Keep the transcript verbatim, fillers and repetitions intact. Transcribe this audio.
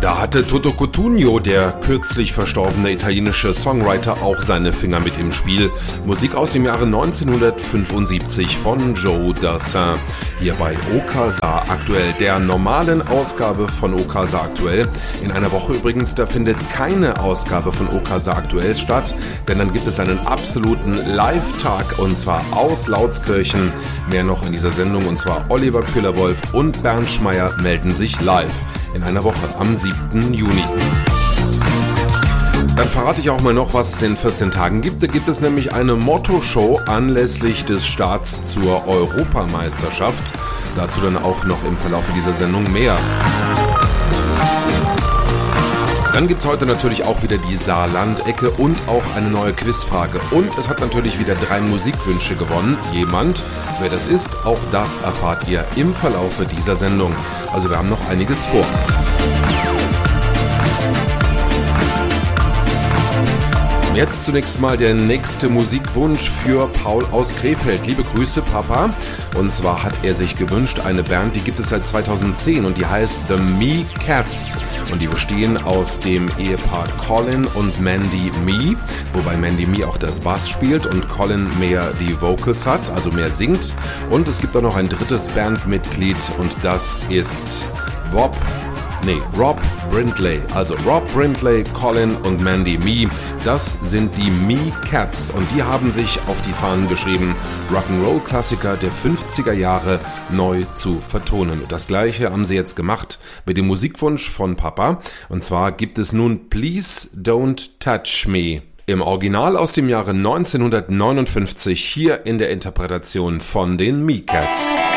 Da hatte Toto Cutugno, der kürzlich verstorbene italienische Songwriter, auch seine Finger mit im Spiel. Musik aus dem Jahre neunzehnhundertfünfundsiebzig von Joe Dassin. Hier bei Okasa aktuell, der normalen Ausgabe von Okasa aktuell. In einer Woche übrigens, da findet keine Ausgabe von Okasa aktuell statt, denn dann gibt es einen absoluten Live-Tag und zwar aus Lautskirchen. Mehr noch in dieser Sendung und zwar Oliver Köhler-Wolf und Bernd Schmeyer melden sich live in einer Woche am siebten Juni. Dann verrate ich auch mal noch, was es in vierzehn Tagen gibt. Da gibt es nämlich eine Motto-Show anlässlich des Starts zur Europameisterschaft. Dazu dann auch noch im Verlauf dieser Sendung mehr. Dann gibt es heute natürlich auch wieder die Saarland-Ecke und auch eine neue Quizfrage. Und es hat natürlich wieder drei Musikwünsche gewonnen. Jemand, wer das ist, auch das erfahrt ihr im Verlaufe dieser Sendung. Also wir haben noch einiges vor. Jetzt zunächst mal der nächste Musikwunsch für Paul aus Krefeld. Liebe Grüße, Papa. Und zwar hat er sich gewünscht, eine Band, die gibt es seit zweitausendzehn und die heißt The Me Cats. Und die bestehen aus dem Ehepaar Colin und Mandy Me, wobei Mandy Me auch das Bass spielt und Colin mehr die Vocals hat, also mehr singt. Und es gibt auch noch ein drittes Bandmitglied und das ist Bob Nee, Rob Brindley. Also Rob Brindley, Colin und Mandy Me. Das sind die Me Cats und die haben sich auf die Fahnen geschrieben, Rock'n'Roll-Klassiker der fünfziger Jahre neu zu vertonen. Das gleiche haben sie jetzt gemacht mit dem Musikwunsch von Papa. Und zwar gibt es nun Please Don't Touch Me. Im Original aus dem Jahre neunzehnhundertneunundfünfzig hier in der Interpretation von den Me Cats.